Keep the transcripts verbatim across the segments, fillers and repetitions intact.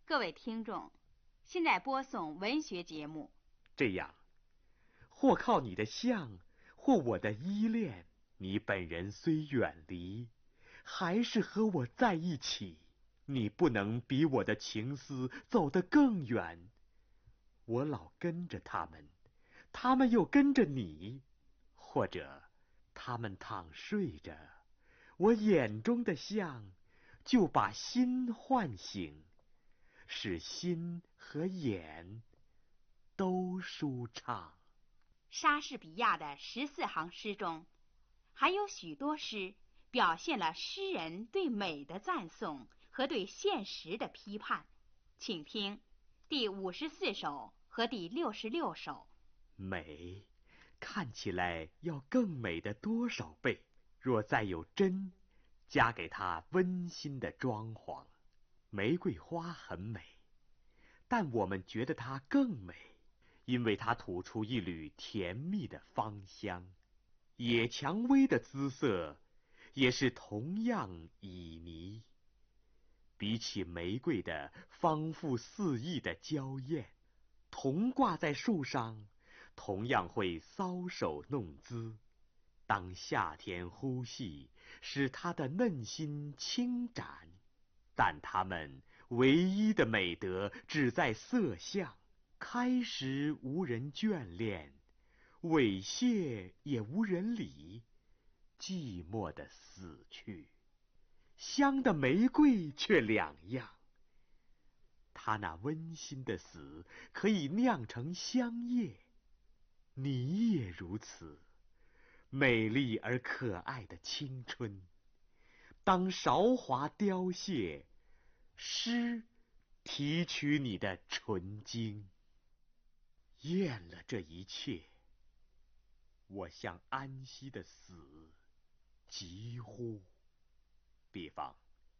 各位听众，现在播送文学节目。 这样，或靠你的像，或我的依恋，你本人虽远离，还是和我在一起。你不能比我的情思走得更远。我老跟着他们，他们又跟着你，或者他们躺睡着，我眼中的像就把心唤醒，使心和眼都舒畅。 莎士比亚的十四行诗中，还有许多诗表现了诗人对美的赞颂和对现实的批判。请听第五十四首和第六十六首。 美，看起来要更美的多少倍，若再有真，加给它温馨的装潢。玫瑰花很美，但我们觉得它更美，因为它吐出一缕甜蜜的芳香。野蔷薇的姿色也是同样旖旎，比起玫瑰的芳馥四溢的娇艳，同挂在树上，同样会搔首弄姿。当夏天呼吸，使它的嫩心轻展，但它们唯一的美德只在色相，开时无人眷恋，猥亵也无人理，寂寞地死去。香的玫瑰却两样，它那温馨的死可以酿成香叶，你也如此。美丽而可爱的青春，当韶华凋谢，诗提取你的纯净。厌了这一切，我向安息的死疾呼。比方，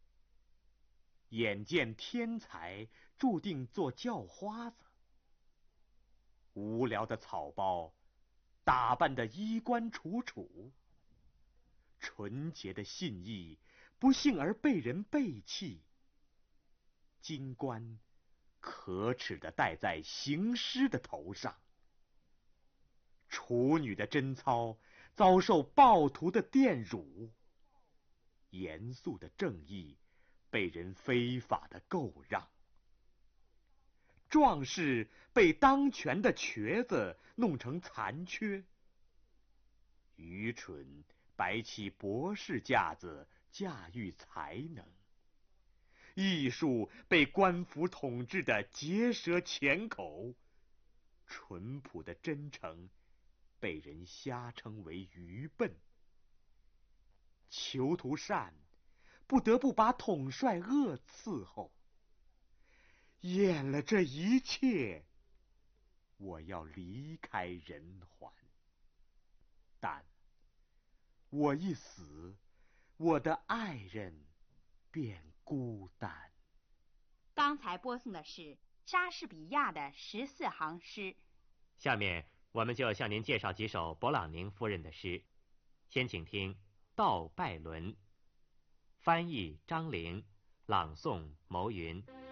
眼见天才注定做叫花子，无聊的草包打扮得衣冠楚楚，纯洁的信义不幸而被人背弃，金冠可耻地戴在行尸的头上，处女的贞操遭受暴徒的玷辱，严肃的正义被人非法的购让，壮士被当权的瘸子弄成残缺，愚蠢摆起博士架子驾驭才能，艺术被官府统治的结舌钳口，淳朴的真诚被人瞎称为愚笨，囚徒善不得不把统帅恶伺候。厌了这一切，我要离开人寰，但我一死，我的爱人便孤单。 刚才播送的是莎士比亚的十四行诗。 下面我们就向您介绍几首勃朗宁夫人的诗。先请听《悼拜伦》，翻译张玲，朗诵牟云。